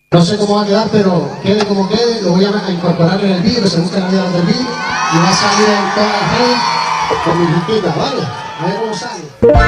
No sé cómo va a quedar, pero quede como quede, lo voy a incorporar en el vídeo, que se busque la vida del vídeo, y va a salir en todas las redes con mi juntita, ¿vale? A ver cómo sale.